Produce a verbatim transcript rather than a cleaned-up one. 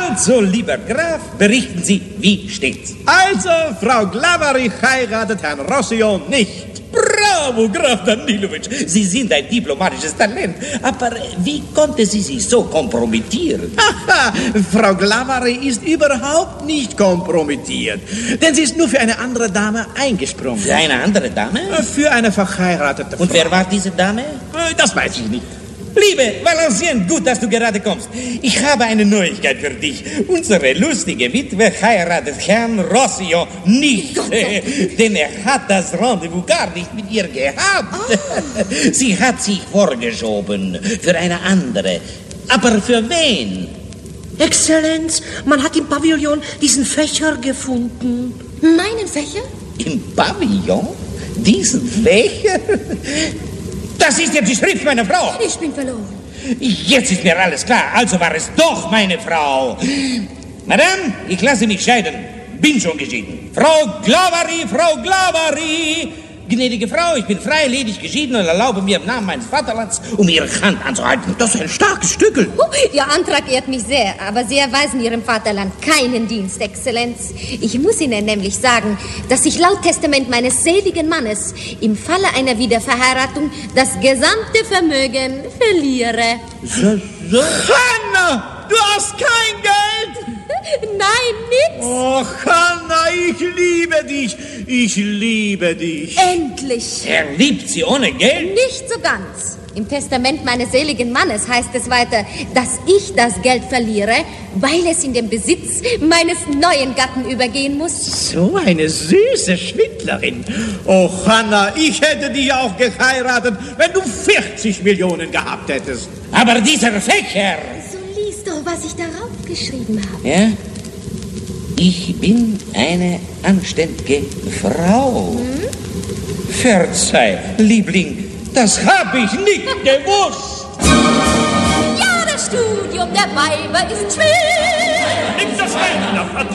Also, lieber Graf, berichten Sie, wie steht's? Also, Frau Glavari heiratet Herrn Rossio nicht. Bravo, Graf Danilowitsch, Sie sind ein diplomatisches Talent. Aber wie konnte sie sich so kompromittieren? Haha, Frau Glavari ist überhaupt nicht kompromittiert, denn sie ist nur für eine andere Dame eingesprungen. Für eine andere Dame? Für eine verheiratete Frau. Und wer war diese Dame? Das weiß ich nicht. Liebe Valenciennes, gut, dass du gerade kommst. Ich habe eine Neuigkeit für dich. Unsere lustige Witwe heiratet Herrn Rossio nicht. Denn er hat das Rendezvous gar nicht mit ihr gehabt. Oh. Sie hat sich vorgeschoben für eine andere. Aber für wen? Exzellenz, man hat im Pavillon diesen Fächer gefunden. Meinen Fächer? Im Pavillon? Diesen Fächer? Das ist jetzt die Schrift meiner Frau. Ich bin verloren. Jetzt ist mir alles klar. Also war es doch meine Frau. Madame, ich lasse mich scheiden. Bin schon geschieden. Frau Glavari, Frau Glavari. Gnädige Frau, ich bin frei, ledig geschieden und erlaube mir im Namen meines Vaterlands, um Ihre Hand anzuhalten. Das ist ein starkes Stückel. Oh, Ihr Antrag ehrt mich sehr, aber Sie erweisen Ihrem Vaterland keinen Dienst, Exzellenz. Ich muss Ihnen nämlich sagen, dass ich laut Testament meines seligen Mannes im Falle einer Wiederverheiratung das gesamte Vermögen verliere. So, so. Hanna, du hast kein Geld? Nein, nix. Oh, Hanna, ich liebe dich. Ich liebe dich. Endlich. Er liebt Sie ohne Geld? Nicht so ganz. Im Testament meines seligen Mannes heißt es weiter, dass ich das Geld verliere, weil es in den Besitz meines neuen Gatten übergehen muss. So eine süße Schwindlerin. Oh, Hanna, ich hätte dich auch geheiratet, wenn du vierzig Millionen gehabt hättest. Aber dieser Fächer... So lies doch, was ich darauf geschrieben habe. Ja? Ich bin eine anständige Frau. Hm? Verzeih, Liebling, das hab ich nicht gewusst. Ja, das Studium der Weiber ist schwer. Nimm das Geld davon.